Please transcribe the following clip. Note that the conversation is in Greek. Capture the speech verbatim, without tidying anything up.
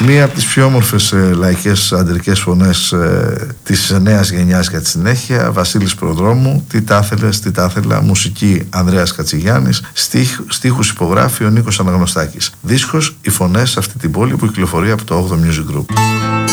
Μία από τις πιο όμορφες ε, λαϊκές αντρικές φωνές ε, της νέας γενιάς για τη συνέχεια, Βασίλης Προδρόμου, Τι τα ήθελες, τι τα ήθελα, μουσική Ανδρέας Κατσιγιάννης, στίχ, στίχους υπογράφει ο Νίκος Αναγνωστάκης. Δίσκος Οι Φωνές σε αυτή την πόλη που κυκλοφορεί από το όγδοο Music Group.